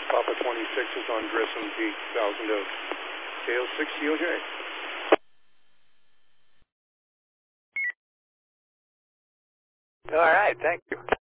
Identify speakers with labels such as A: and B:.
A: Papa 26 is on Grissom Peak, Thousand Oaks. KO6 COJ.
B: All right, thank you.